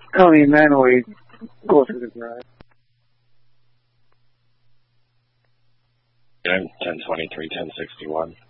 Tony Manway, go through the garage. I'm 1023, 1061.